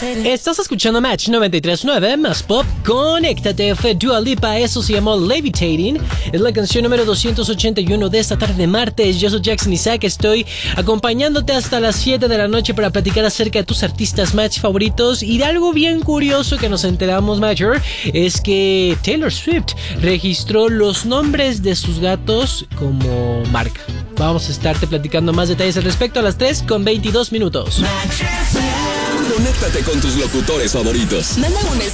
Estás escuchando Match 93.9 más pop. Conéctate, fue Dua Lipa, eso se llamó Levitating. Es la canción número 281 de esta tarde de martes. Yo soy Jackson Isaac, estoy acompañándote hasta las 7 de la noche para platicar acerca de tus artistas Match favoritos. Y de algo bien curioso que nos enteramos, Matcher, es que Taylor Swift registró los nombres de sus gatos como marca. Vamos a estarte platicando más detalles al respecto a las 3:22 minutos. Conéctate con tus locutores favoritos. Manda un